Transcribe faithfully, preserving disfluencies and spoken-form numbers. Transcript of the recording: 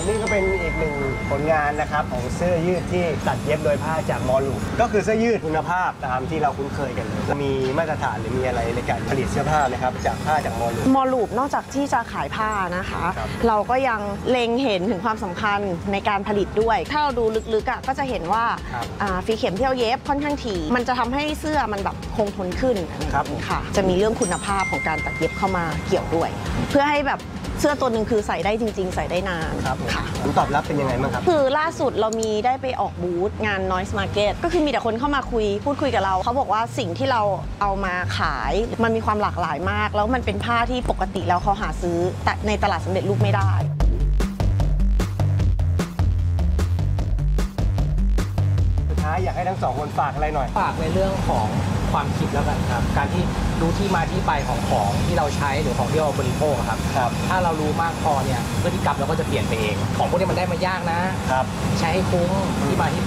นี่ก็เป็นอีกหนึ่งผลงานนะครับของเสื้อยืดที่ตัดเย็บโดยผ้าจากมอลูก็คือเสื้อยืดคุณภาพตามที่เราคุ้นเคยกันเลยจะมีมาตรฐานหรือมีอะไรในการผลิตเสื้อผ้าไหมครับจากผ้าจากมอลูมอลูปนอกจากที่จะขายผ้านะคะ เราก็ยังเล็งเห็นถึงความสำคัญในการผลิตด้วย ถ้าเราดูลึกๆอ่ะก็จะเห็นว่าฝีเข็มที่เราเย็บค่อนข้างถี่มันจะทำให้เสื้อมันแบบคงทนขึ้นครับค่ะจะมีเรื่องคุณภาพของการตัดเย็บเข้ามาเกี่ยวด้วย เพื่อให้แบบเสื้อตัวหนึ่งคือใส่ได้จริงๆ ใส่ได้นานครับค่ะผลตอบรับเป็นยังไงบ้างครับคือล่าสุดเรามีได้ไปออกบูธงาน Noise Market ก็คือมีแต่คนเข้ามาคุยพูดคุยกับเราเขาบอกว่าสิ่งที่เราเอามาขายมันมีความหลากหลายมากแล้วมันเป็นผ้าที่ปกติแล้วเขาหาซื้อแต่ในตลาดสำเร็จรูปไม่ได้สุดท้ายอยากให้ทั้งสองคนฝากอะไรหน่อยฝากในเรื่องของความคิดแล้วกันครับการที่รู้ที่มาที่ไปของของที่เราใช้หรือของที่เราบริโภคครับครับถ้าเรารู้มากพอเนี่ยพฤติกรรมเราก็จะเปลี่ยนไปเองของพวกนี้มันได้มายากนะครับใช้ให้คุ้มที่มาที่